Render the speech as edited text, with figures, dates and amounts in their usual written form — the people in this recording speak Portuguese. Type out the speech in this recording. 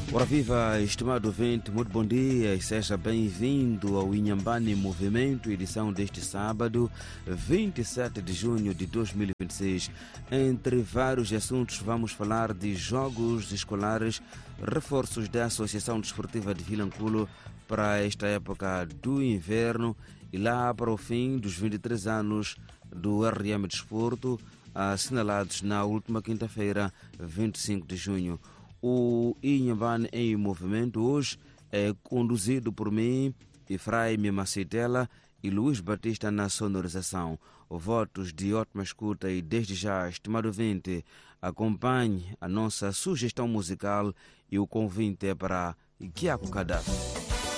Ora viva, estimado ouvinte, muito bom dia e seja bem-vindo ao Inhambane Movimento, edição deste sábado, 27 de junho de 2026. Entre vários assuntos vamos falar de jogos escolares, reforços da Associação Desportiva de Vilanculo para esta época do inverno e lá para o fim dos 23 anos do RM Desporto, assinalados na última quinta-feira, 25 de junho. O Inhambane em Movimento hoje é conduzido por mim, Efraim Macitela e Luís Batista na sonorização. Votos de ótima escuta e desde já, estimado ouvinte, acompanhe a nossa sugestão musical e o convite é para Kiako Gaddafi.